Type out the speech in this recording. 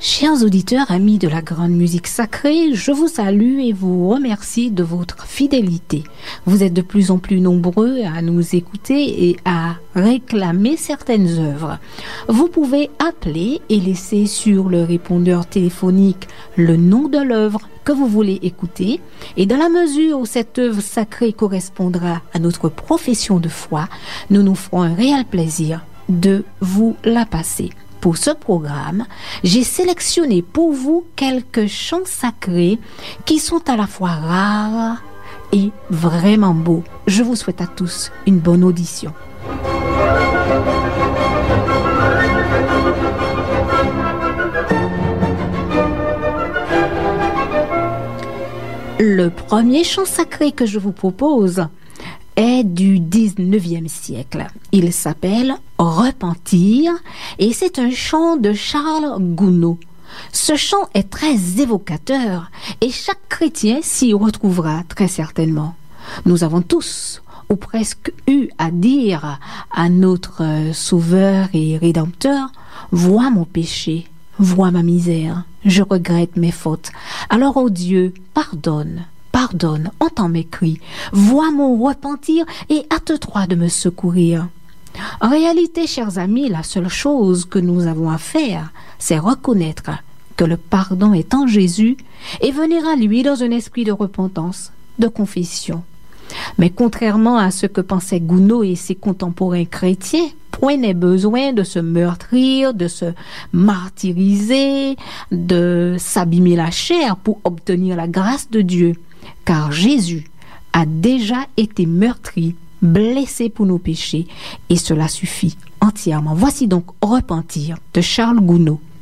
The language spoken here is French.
Chers auditeurs, amis de la grande musique sacrée, je vous salue et vous remercie de votre fidélité. Vous êtes de plus en plus nombreux à nous écouter et à réclamer certaines œuvres. Vous pouvez appeler et laisser sur le répondeur téléphonique le nom de l'œuvre que vous voulez écouter, et dans la mesure où cette œuvre sacrée correspondra à notre profession de foi, nous nous ferons un réel plaisir de vous la passer. Pour ce programme, j'ai sélectionné pour vous quelques chants sacrés qui sont à la fois rares et vraiment beaux. Je vous souhaite à tous une bonne audition. Le premier chant sacré que je vous propose est du 19e siècle. Il s'appelle « Repentir » et c'est un chant de Charles Gounod. Ce chant est très évocateur et chaque chrétien s'y retrouvera très certainement. Nous avons tous ou presque eu à dire à notre Sauveur et Rédempteur « Vois mon péché, vois ma misère, je regrette mes fautes. Alors, ô Dieu, pardonne. Pardonne, entends mes cris, vois mon repentir et hâte-toi de me secourir. » En réalité, chers amis, la seule chose que nous avons à faire, c'est reconnaître que le pardon est en Jésus et venir à lui dans un esprit de repentance, de confession. Mais contrairement à ce que pensaient Gounod et ses contemporains chrétiens, point n'est besoin de se meurtrir, de se martyriser, de s'abîmer la chair pour obtenir la grâce de Dieu. Car Jésus a déjà été meurtri, blessé pour nos péchés, et cela suffit entièrement. Voici donc Repentir de Charles Gounod.